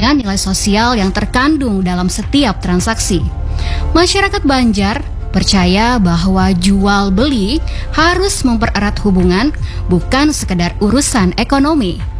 dengan nilai sosial yang terkandung dalam setiap transaksi. Masyarakat Banjar percaya bahwa jual beli harus mempererat hubungan, bukan sekedar urusan ekonomi.